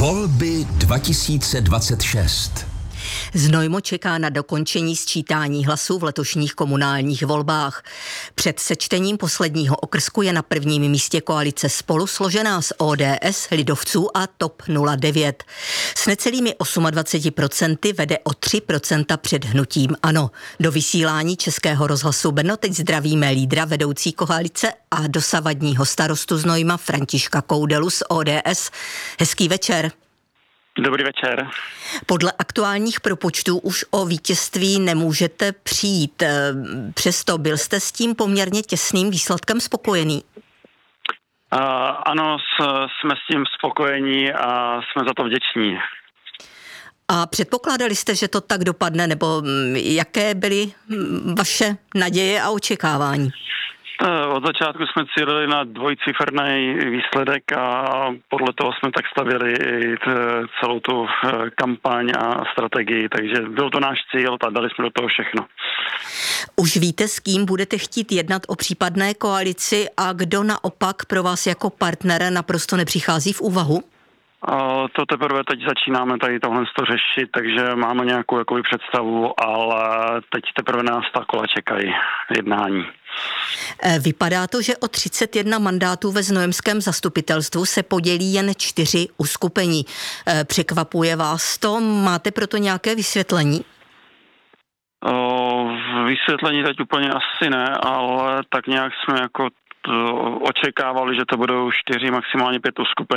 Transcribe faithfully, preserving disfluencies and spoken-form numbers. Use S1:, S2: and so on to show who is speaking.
S1: Volby dva tisíce dvacet šest.
S2: Znojmo čeká na dokončení sčítání hlasů v letošních komunálních volbách. Před sečtením posledního okrsku je na prvním místě koalice Spolu složená z O D S, lidovců a T O P nula devět. S necelými dvaceti osmi procenty vede o tři procenta před hnutím ANO. Do vysílání Českého rozhlasu Brno teď zdravíme lídra vedoucí koalice a dosavadního starostu Znojma Františka Koudelu z O D S. Hezký večer.
S3: Dobrý večer.
S2: Podle aktuálních propočtů už o vítězství nemůžete přijít. Přesto byl jste s tím poměrně těsným výsledkem spokojený?
S3: Uh, ano, s, jsme s tím spokojení a jsme za to vděční.
S2: A předpokládali jste, že to tak dopadne, nebo jaké byly vaše naděje a očekávání?
S3: Od začátku jsme cílili na dvojciferný výsledek a podle toho jsme tak stavěli i celou tu kampaň a strategii, takže byl to náš cíl a dali jsme do toho všechno.
S2: Už víte, s kým budete chtít jednat o případné koalici a kdo naopak pro vás jako partner naprosto nepřichází v úvahu?
S3: To teprve teď začínáme tady tohle řešit, takže máme nějakou jakoby představu, ale teď teprve nás ta kola čekají jednání.
S2: Vypadá to, že o třicet jedna mandátů ve znojemském zastupitelstvu se podělí jen čtyři uskupení. Překvapuje vás to? Máte proto nějaké vysvětlení?
S3: O, vysvětlení teď úplně asi ne, ale tak nějak jsme jako očekávali, že to budou čtyři, maximálně pět uskupení.